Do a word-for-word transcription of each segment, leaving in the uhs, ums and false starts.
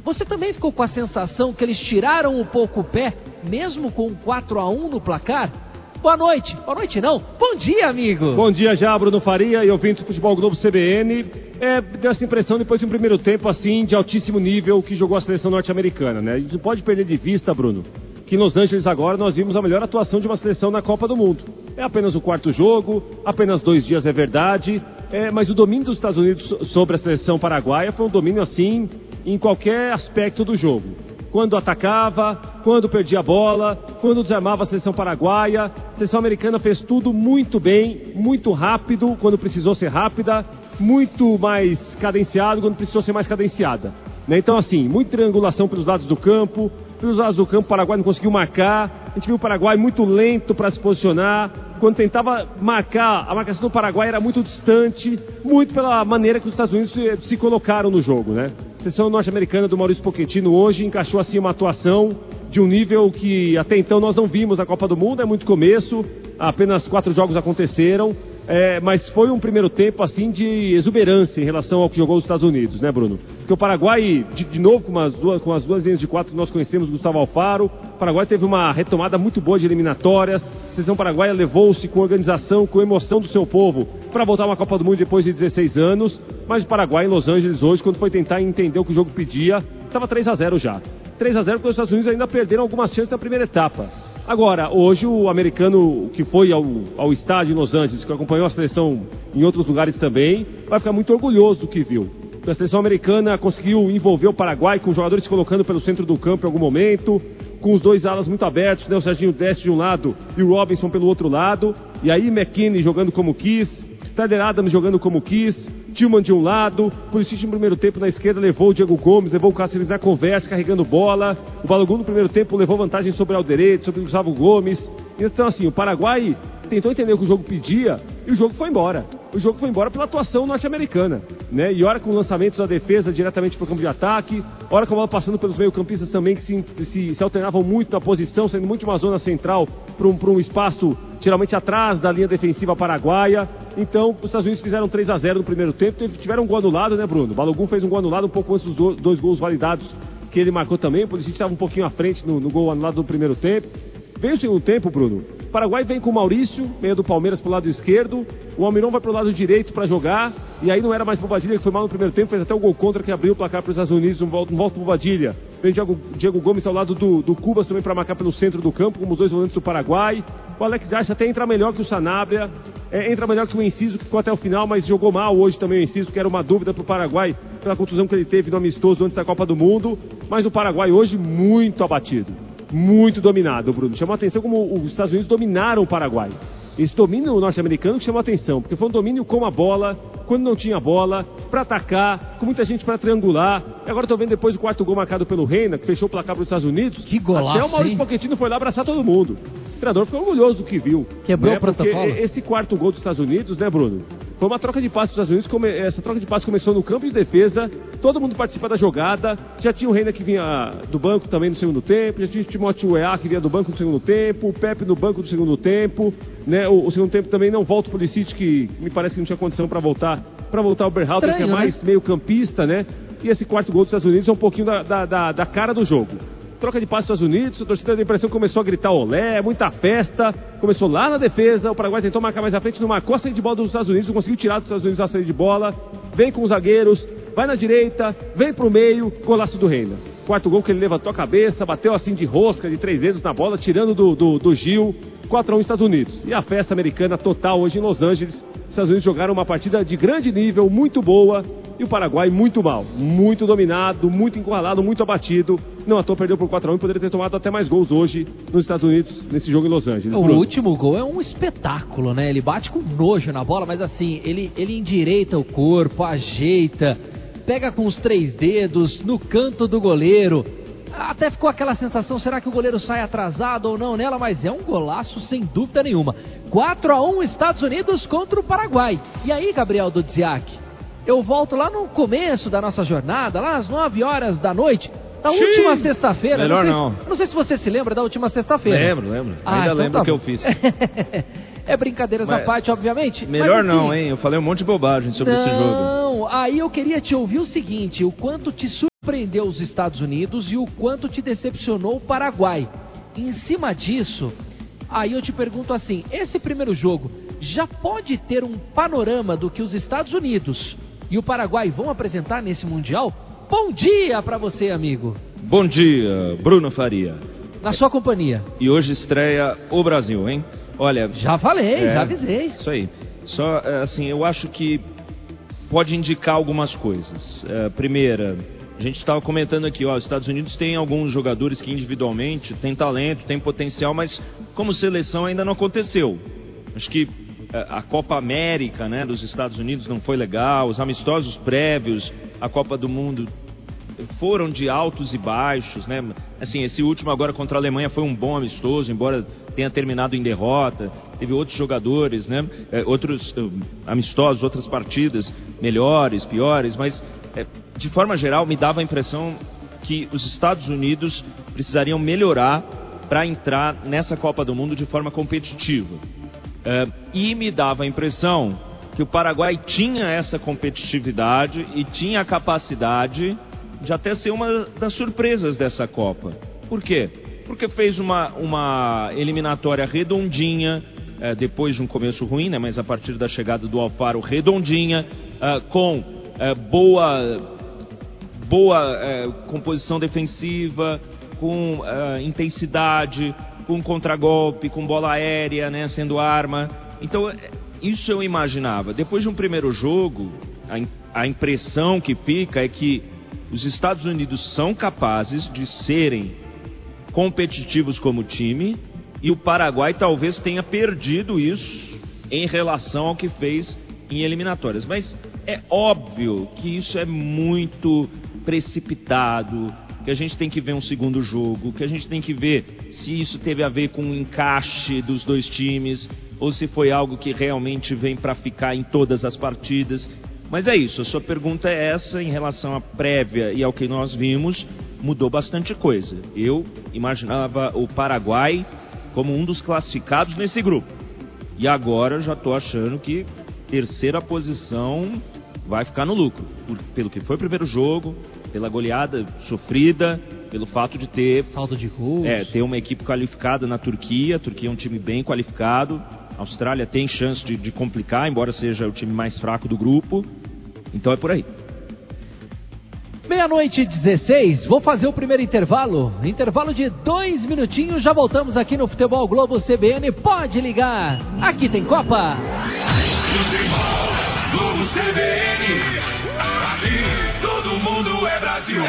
Você também ficou com a sensação que eles tiraram um pouco o pé, mesmo com um quatro a um no placar? Boa noite. Boa noite não. Bom dia, amigo. Bom dia já, Bruno Faria e ouvintes do Futebol Globo C B N. É, deu essa impressão depois de um primeiro tempo assim, de altíssimo nível que jogou a seleção norte-americana, né? A gente não pode perder de vista, Bruno, que em Los Angeles agora nós vimos a melhor atuação de uma seleção na Copa do Mundo. É apenas o quarto jogo, apenas dois dias é verdade, é, mas o domínio dos Estados Unidos sobre a seleção paraguaia foi um domínio assim em qualquer aspecto do jogo. Quando atacava, quando perdia a bola, quando desarmava a seleção paraguaia. A seleção americana fez tudo muito bem, muito rápido, quando precisou ser rápida, muito mais cadenciado, quando precisou ser mais cadenciada. Né? Então, assim, muita triangulação pelos lados do campo, pelos lados do campo o Paraguai não conseguiu marcar, a gente viu o Paraguai muito lento para se posicionar, quando tentava marcar, a marcação do Paraguai era muito distante, muito pela maneira que os Estados Unidos se, se colocaram no jogo, né? A seleção norte-americana do Maurício Pochettino hoje encaixou assim uma atuação de um nível que até então nós não vimos na Copa do Mundo, é muito começo, apenas quatro jogos aconteceram, é, mas foi um primeiro tempo assim de exuberância em relação ao que jogou os Estados Unidos, né, Bruno? Porque o Paraguai, de, de novo com, as duas, com as duas linhas de quatro que nós conhecemos, Gustavo Alfaro, o Paraguai teve uma retomada muito boa de eliminatórias, a seleção paraguaia levou-se com organização, com emoção do seu povo para voltar a uma Copa do Mundo depois de dezesseis anos, mas o Paraguai em Los Angeles hoje, quando foi tentar entender o que o jogo pedia, estava três a zero já. três a zero porque os Estados Unidos ainda perderam algumas chances na primeira etapa. Agora, hoje o americano que foi ao, ao estádio em Los Angeles, que acompanhou a seleção em outros lugares também, vai ficar muito orgulhoso do que viu. A seleção americana conseguiu envolver o Paraguai com jogadores se colocando pelo centro do campo em algum momento, com os dois alas muito abertos, né? O Serginho Deste de um lado e o Robinson pelo outro lado, e aí McKinney jogando como quis, Feder Adams jogando como quis, Tillman de um lado, Pulisic no primeiro tempo na esquerda levou o Diego Gomes, levou o Cáceres na conversa, carregando bola, o Balogun no primeiro tempo levou vantagem sobre o Alderete, sobre o Gustavo Gomes. Então assim, o Paraguai tentou entender o que o jogo pedia e o jogo foi embora. O jogo foi embora pela atuação norte-americana, né? E hora com lançamentos da defesa diretamente para o campo de ataque, hora com a bola passando pelos meio-campistas também que se, se, se alternavam muito na posição, saindo muito de uma zona central para um, para um espaço geralmente atrás da linha defensiva paraguaia. Então, os Estados Unidos fizeram três a zero no primeiro tempo, tiveram um gol anulado, né, Bruno? O Balogun fez um gol anulado um pouco antes dos dois gols validados que ele marcou também, o Pulisic estava um pouquinho à frente no, no gol anulado do primeiro tempo. Veio o segundo tempo, Bruno. O Paraguai vem com o Maurício, meio do Palmeiras pro lado esquerdo, o Almirón vai pro lado direito para jogar, e aí não era mais Bobadilha, que foi mal no primeiro tempo, fez até o gol contra que abriu o placar para os Estados Unidos, um volta, um volta pro Bobadilha. Vem o Diego, Diego Gomes ao lado do, do Cubas também para marcar pelo centro do campo, como os dois volantes do Paraguai. O Alex Garcia até entra melhor que o Sanabria, é, entra melhor que o Enciso, que ficou até o final, mas jogou mal hoje também o Enciso, que era uma dúvida pro Paraguai, pela contusão que ele teve no amistoso antes da Copa do Mundo, mas o Paraguai hoje muito abatido. Muito dominado, Bruno. Chamou a atenção como os Estados Unidos dominaram o Paraguai. Esse domínio norte-americano que chamou a atenção, porque foi um domínio com a bola, quando não tinha bola, para atacar, com muita gente para triangular. E agora estou vendo depois o quarto gol marcado pelo Reina, que fechou o placar para os Estados Unidos. Que golaço, até o Maurício Pochettino foi lá abraçar todo mundo. O treinador ficou orgulhoso do que viu. Quebrou né? o protocolo. Porque esse quarto gol dos Estados Unidos, né, Bruno? Foi uma troca de passes dos Estados Unidos, essa troca de passes começou no campo de defesa, todo mundo participa da jogada, já tinha o Reina que vinha do banco também no segundo tempo, já tinha o Timóteo Weah que vinha do banco no segundo tempo, o Pepe no banco no segundo tempo, né? O, o segundo tempo também não volta o Pulisic, que me parece que não tinha condição para voltar, para voltar o Berhalter, que é mais né? meio campista, né? E esse quarto gol dos Estados Unidos é um pouquinho da, da, da, da cara do jogo. Troca de passe dos Estados Unidos, a torcida da impressão começou a gritar olé, muita festa, começou lá na defesa, o Paraguai tentou marcar mais à frente, não marcou a saída de bola dos Estados Unidos, não conseguiu tirar dos Estados Unidos a saída de bola, vem com os zagueiros, vai na direita, vem pro meio, golaço do Reina. Quarto gol que ele levantou a cabeça, bateu assim de rosca, de três dedos na bola, tirando do, do, do Gil, quatro a um Estados Unidos. E a festa americana total hoje em Los Angeles, os Estados Unidos jogaram uma partida de grande nível, muito boa, e o Paraguai muito mal, muito dominado, muito encurralado, muito abatido. Não à toa perdeu por quatro a um e poderia ter tomado até mais gols hoje nos Estados Unidos, nesse jogo em Los Angeles. O Bruno. último gol é um espetáculo, né? Ele bate com nojo na bola, mas assim, ele, ele endireita o corpo, ajeita, pega com os três dedos no canto do goleiro. Até ficou aquela sensação, será que o goleiro sai atrasado ou não nela? Mas é um golaço sem dúvida nenhuma. quatro a um Estados Unidos contra o Paraguai. E aí, Gabriel Dudziak, eu volto lá no começo da nossa jornada, lá às nove horas da noite, da Xiii, última sexta-feira. Melhor não. não. Se, não sei se você se lembra da última sexta-feira. Lembro, lembro. Ah, Ainda então lembro o tá que bom. eu fiz. É brincadeiras à parte, obviamente. Melhor mas, assim, não, hein? Eu falei um monte de bobagem sobre não, esse jogo. Não, aí eu queria te ouvir o seguinte, o quanto te Surpreendeu os Estados Unidos e o quanto te decepcionou o Paraguai. Em cima disso, aí eu te pergunto assim, esse primeiro jogo já pode ter um panorama do que os Estados Unidos e o Paraguai vão apresentar nesse Mundial? Bom dia para você, amigo. Bom dia, Bruno Faria. Na sua companhia. E hoje estreia o Brasil, hein? Olha... Já falei, é, já avisei. Isso aí. Só, assim, eu acho que pode indicar algumas coisas. É, primeira, a gente estava comentando aqui, ó, os Estados Unidos tem alguns jogadores que individualmente têm talento, têm potencial, mas como seleção ainda não aconteceu. Acho que a Copa América, né, dos Estados Unidos não foi legal, os amistosos prévios à Copa do Mundo foram de altos e baixos, né? Assim, esse último agora contra a Alemanha foi um bom amistoso, embora tenha terminado em derrota. Teve outros jogadores, né? É, outros uh, amistosos, outras partidas melhores, piores, mas é, de forma geral me dava a impressão que os Estados Unidos precisariam melhorar para entrar nessa Copa do Mundo de forma competitiva. É, e me dava a impressão que o Paraguai tinha essa competitividade e tinha a capacidade de até ser uma das surpresas dessa Copa. Por quê? Porque fez uma, uma eliminatória redondinha, é, depois de um começo ruim, né, mas a partir da chegada do Alfaro, redondinha, é, com é, boa, boa é, composição defensiva, com é, intensidade, com contragolpe, com bola aérea, né, sendo arma. Então, isso eu imaginava. Depois de um primeiro jogo, a, a impressão que fica é que os Estados Unidos são capazes de serem competitivos como time e o Paraguai talvez tenha perdido isso em relação ao que fez em eliminatórias. Mas é óbvio que isso é muito precipitado, que a gente tem que ver um segundo jogo, que a gente tem que ver se isso teve a ver com o encaixe dos dois times ou se foi algo que realmente vem para ficar em todas as partidas. Mas é isso, a sua pergunta é essa, em relação à prévia e ao que nós vimos, mudou bastante coisa. Eu imaginava o Paraguai como um dos classificados nesse grupo. E agora já estou achando que terceira posição vai ficar no lucro. Por, pelo que foi o primeiro jogo, pela goleada sofrida, pelo fato de ter... Saldo de gols. É, ter uma equipe qualificada na Turquia. A Turquia é um time bem qualificado. A Austrália tem chance de, de complicar, embora seja o time mais fraco do grupo. Então é por aí. Meia-noite e dezesseis, vou fazer o primeiro intervalo. Intervalo de dois minutinhos, já voltamos aqui no Futebol Globo C B N. Pode ligar, aqui tem Copa. Futebol Globo C B N, aqui todo mundo é Brasil.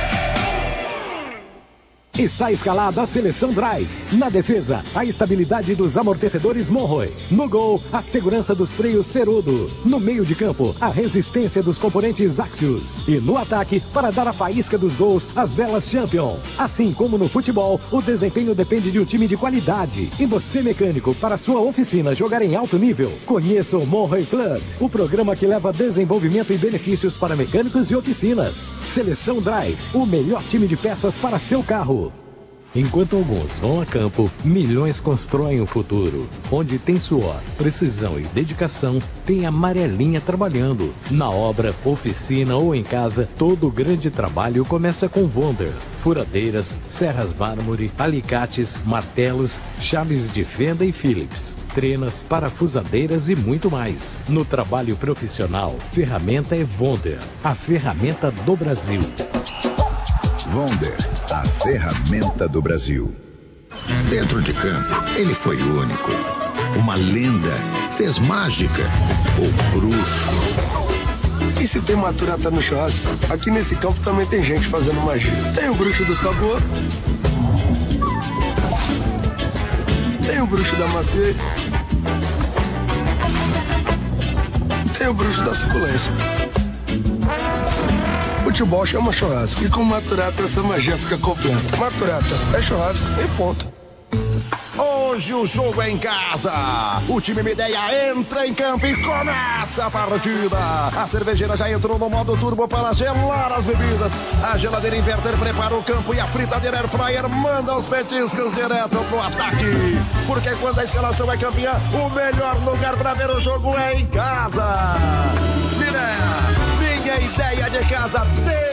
Está escalada a Seleção Drive. Na defesa, a estabilidade dos amortecedores Monroe. No gol, a segurança dos freios Ferudo. No meio de campo, a resistência dos componentes Axios. E no ataque, para dar a faísca dos gols, as velas Champion. Assim como no futebol, o desempenho depende de um time de qualidade. E você, mecânico, para sua oficina jogar em alto nível, conheça o Monroe Club, o programa que leva desenvolvimento e benefícios para mecânicos e oficinas. Seleção Drive, o melhor time de peças para seu carro. Enquanto alguns vão a campo, milhões constroem o futuro. Onde tem suor, precisão e dedicação, tem a Amarelinha trabalhando. Na obra, oficina ou em casa, todo o grande trabalho começa com Wonder. Furadeiras, serras mármore, alicates, martelos, chaves de fenda e Phillips. Trenas, parafusadeiras e muito mais. No trabalho profissional, ferramenta é Wonder, a ferramenta do Brasil. Wonder, a ferramenta do Brasil. Dentro de campo, ele foi único. Uma lenda, fez mágica, o bruxo. E se tem maturata no churrasco, aqui nesse campo também tem gente fazendo magia. Tem o bruxo do sabor, tem o bruxo da maciez, tem o bruxo da suculência. Futebol chama churrasco e com Maturata essa magia fica completa. Maturata é churrasco e ponto. Hoje o jogo é em casa. O time Mideia entra em campo e começa a partida. A cervejeira já entrou no modo turbo para gelar as bebidas. A geladeira inverter prepara o campo e a fritadeira Air Fryer manda os petiscos direto pro ataque. Porque quando a escalação é campeã, o melhor lugar para ver o jogo é em casa. Mideia, minha ideia de casa.